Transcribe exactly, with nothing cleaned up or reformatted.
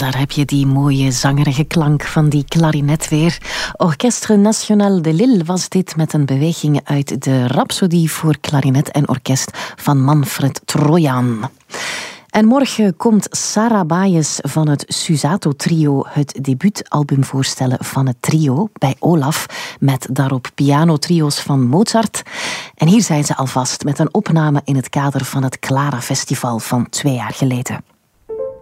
daar heb je die mooie zangerige klank van die klarinet weer. Orchestre National de Lille was dit met een beweging uit de Rhapsodie voor klarinet en orkest van Manfred Trojan. En morgen komt Sarah Baeyes van het Susato Trio het debuutalbum voorstellen van het trio bij Olaf, met daarop pianotrio's van Mozart. En hier zijn ze alvast met een opname in het kader van het Clara Festival van twee jaar geleden.